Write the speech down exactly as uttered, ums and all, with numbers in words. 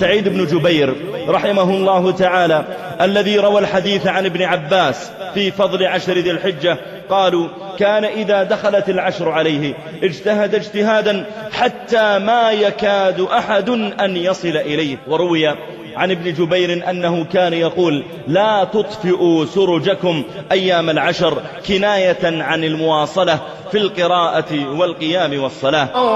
سعيد بن جبير رحمه الله تعالى الذي روى الحديث عن ابن عباس في فضل عشر ذي الحجة قالوا كان إذا دخلت العشر عليه اجتهد اجتهادا حتى ما يكاد أحد أن يصل إليه. وروي عن ابن جبير أنه كان يقول لا تطفئوا سرجكم أيام العشر، كناية عن المواصلة في القراءة والقيام والصلاة.